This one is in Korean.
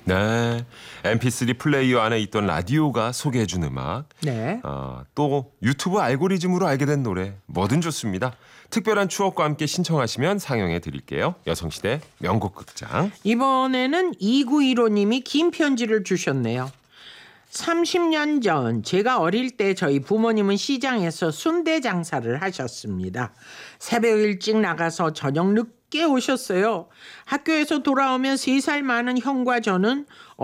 네, MP3 플레이어 안에 있던 라디오가 소개해준 음악, 네. 또 유튜브 알고리즘으로 알게 된 노래 뭐든 좋습니다. 특별한 추억과 함께 신청하시면 상영해 드릴게요. 여성시대 명곡 극장. 이번에는 2915님이 긴 편지를 주셨네요. 30년 전 제가 어릴 때 저희 부모님은 시장에서 순대 장사를 하셨습니다. 새벽 일찍 나가서 저녁 늦게 오셨어요. 학교에서 돌아오면 3살 많은 형과 저는